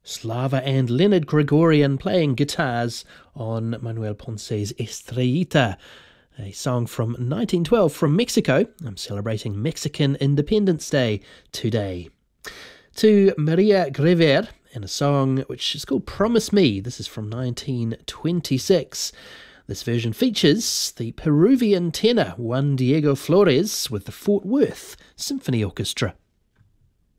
Slava and Leonard Gregorian playing guitars on Manuel Ponce's Estrellita, a song from 1912 from Mexico. I'm celebrating Mexican Independence Day today. To Maria Grever and a song which is called Promise Me. This is from 1926. This version features the Peruvian tenor Juan Diego Flores with the Fort Worth Symphony Orchestra.